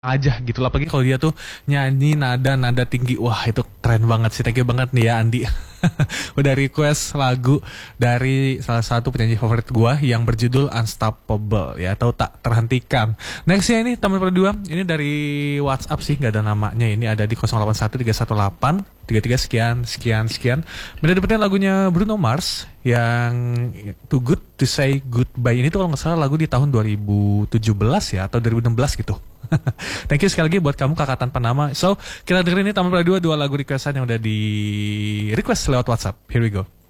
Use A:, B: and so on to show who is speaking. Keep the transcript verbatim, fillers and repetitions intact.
A: aja gitu lah, apalagi kalau dia tuh nyanyi nada nada tinggi, wah itu keren banget sih. Thank you banget nih ya Andi udah request lagu dari salah satu penyanyi favorit gua yang berjudul Unstoppable ya, atau tak terhentikan. Nextnya ini teman berdua, ini dari WhatsApp sih, nggak ada namanya, ini ada di nol delapan satu tiga satu delapan tiga tiga sekian sekian sekian. Bener dapetin lagunya Bruno Mars yang Too Good to Say Goodbye. Ini tuh kalau nggak salah lagu di tahun dua ribu tujuh belas ya atau dua ribu enam belas gitu. Thank you sekali lagi buat kamu kakak tanpa nama. So kita dengerin ini taman dua dua lagu requestan yang udah di request lewat WhatsApp. Here we go.